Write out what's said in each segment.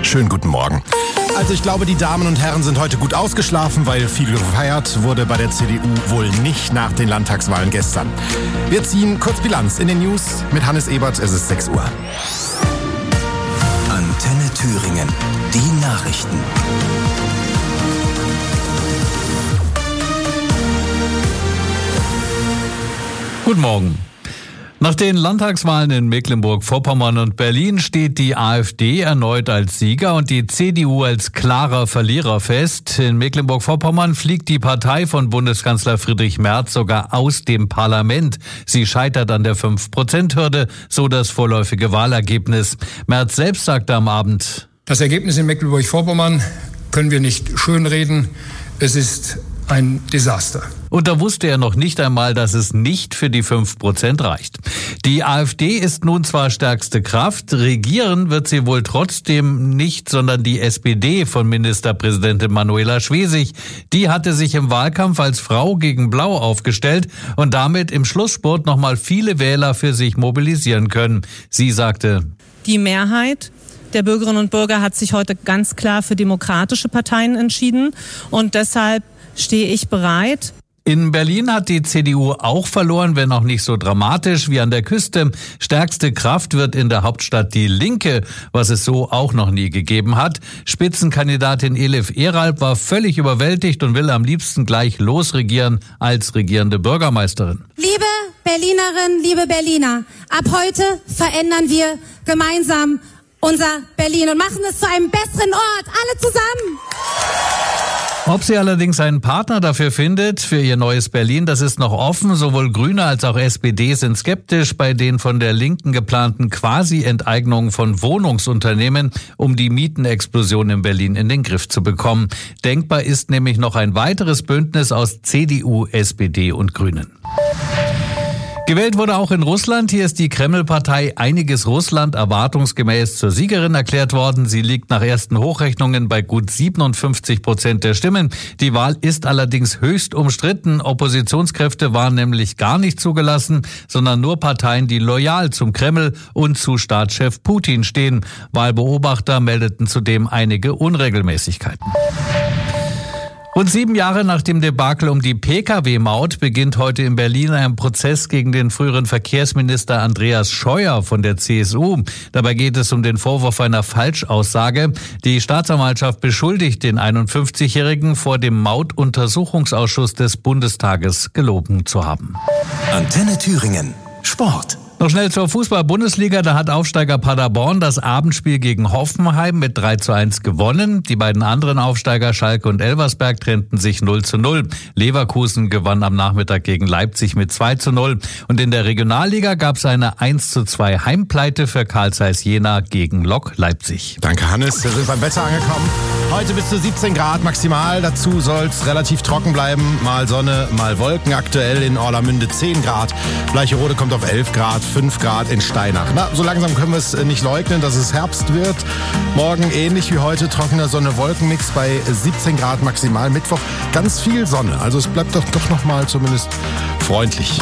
Schönen guten Morgen. Also ich glaube, die Damen und Herren sind heute gut ausgeschlafen, weil viel gefeiert wurde bei der CDU wohl nicht nach den Landtagswahlen gestern. Wir ziehen kurz Bilanz in den News mit Hannes Ebert. Es ist 6 Uhr. Antenne Thüringen. Die Nachrichten. Guten Morgen. Nach den Landtagswahlen in Mecklenburg-Vorpommern und Berlin steht die AfD erneut als Sieger und die CDU als klarer Verlierer fest. In Mecklenburg-Vorpommern fliegt die Partei von Bundeskanzler Friedrich Merz sogar aus dem Parlament. Sie scheitert an der 5%-Hürde, so das vorläufige Wahlergebnis. Merz selbst sagte am Abend: Das Ergebnis in Mecklenburg-Vorpommern können wir nicht schönreden. Es ist ein Desaster. Und da wusste er noch nicht einmal, dass es nicht für die 5% reicht. Die AfD ist nun zwar stärkste Kraft, regieren wird sie wohl trotzdem nicht, sondern die SPD von Ministerpräsidentin Manuela Schwesig. Die hatte sich im Wahlkampf als Frau gegen Blau aufgestellt und damit im Schlussspurt nochmal viele Wähler für sich mobilisieren können. Sie sagte: Die Mehrheit der Bürgerinnen und Bürger hat sich heute ganz klar für demokratische Parteien entschieden und deshalb stehe ich bereit. In Berlin hat die CDU auch verloren, wenn auch nicht so dramatisch wie an der Küste. Stärkste Kraft wird in der Hauptstadt die Linke, was es so auch noch nie gegeben hat. Spitzenkandidatin Elif Eralp war völlig überwältigt und will am liebsten gleich losregieren als regierende Bürgermeisterin. Liebe Berlinerinnen, liebe Berliner, ab heute verändern wir gemeinsam unser Berlin und machen es zu einem besseren Ort, alle zusammen. Ob sie allerdings einen Partner dafür findet, für ihr neues Berlin, das ist noch offen. Sowohl Grüne als auch SPD sind skeptisch bei den von der Linken geplanten Quasi-Enteignungen von Wohnungsunternehmen, um die Mietenexplosion in Berlin in den Griff zu bekommen. Denkbar ist nämlich noch ein weiteres Bündnis aus CDU, SPD und Grünen. Gewählt wurde auch in Russland. Hier ist die Kreml-Partei Einiges Russland erwartungsgemäß zur Siegerin erklärt worden. Sie liegt nach ersten Hochrechnungen bei gut 57% der Stimmen. Die Wahl ist allerdings höchst umstritten. Oppositionskräfte waren nämlich gar nicht zugelassen, sondern nur Parteien, die loyal zum Kreml und zu Staatschef Putin stehen. Wahlbeobachter meldeten zudem einige Unregelmäßigkeiten. Rund 7 Jahre nach dem Debakel um die Pkw-Maut beginnt heute in Berlin ein Prozess gegen den früheren Verkehrsminister Andreas Scheuer von der CSU. Dabei geht es um den Vorwurf einer Falschaussage. Die Staatsanwaltschaft beschuldigt den 51-Jährigen, vor dem Mautuntersuchungsausschuss des Bundestages gelogen zu haben. Antenne Thüringen. Sport. Noch schnell zur Fußball-Bundesliga. Da hat Aufsteiger Paderborn das Abendspiel gegen Hoffenheim mit 3:1 gewonnen. Die beiden anderen Aufsteiger Schalke und Elversberg trennten sich 0:0. Leverkusen gewann am Nachmittag gegen Leipzig mit 2:0. Und in der Regionalliga gab es eine 1:2 Heimpleite für Carl Zeiss Jena gegen Lok Leipzig. Danke, Hannes. Wir sind beim Wetter angekommen. Heute bis zu 17 Grad maximal. Dazu soll es relativ trocken bleiben. Mal Sonne, mal Wolken. Aktuell in Orlamünde 10 Grad. Bleicherode kommt auf 11 Grad. 5 Grad in Steinach. Na, so langsam können wir es nicht leugnen, dass es Herbst wird. Morgen ähnlich wie heute, trockener Sonne-Wolken-Mix bei 17 Grad maximal. Mittwoch ganz viel Sonne. Also es bleibt doch noch mal zumindest freundlich.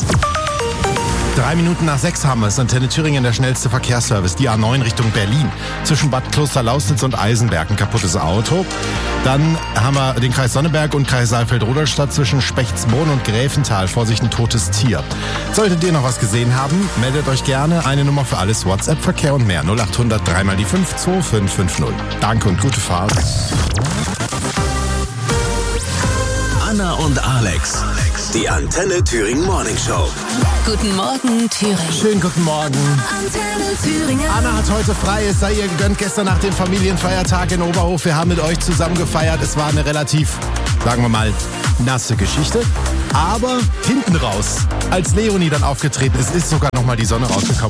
3 Minuten nach 6 haben wir es. Antenne Thüringen, der schnellste Verkehrsservice. Die A9 Richtung Berlin. Zwischen Bad Klosterlausnitz und Eisenberg ein kaputtes Auto. Dann haben wir den Kreis Sonneberg und Kreis Saalfeld-Rudolstadt zwischen Spechtsbrunn und Gräfental. Vorsicht, ein totes Tier. Solltet ihr noch was gesehen haben, meldet euch gerne. Eine Nummer für alles WhatsApp-Verkehr und mehr. 0800 3 mal die 5 2550. Danke und gute Fahrt. Anna und Alex. Die Antenne Thüringen Morning Show. Guten Morgen, Thüringen. Schönen guten Morgen. Antenne Thüringen. Anna hat heute frei, es sei ihr gegönnt, gestern nach dem Familienfeiertag in Oberhof. Wir haben mit euch zusammen gefeiert. Es war eine relativ, sagen wir mal, nasse Geschichte. Aber hinten raus, als Leonie dann aufgetreten ist, ist sogar noch mal die Sonne rausgekommen.